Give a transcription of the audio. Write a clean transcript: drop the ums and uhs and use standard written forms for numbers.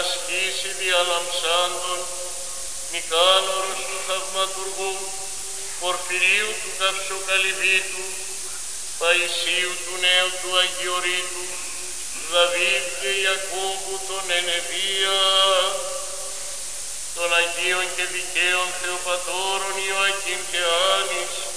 ασκήσει διαλαμψάντων, Νικάνωρος του Θαυματουργού, Πορφυρίου του Καυσοκαλυβίτου, Παϊσίου του Νέου του Αγιορείτου, Δαβίδ και Ιακώβου τον Ενεβία, των Αγίων και Δικαίων Θεοπατώρων Ιωακήμ και Άνης,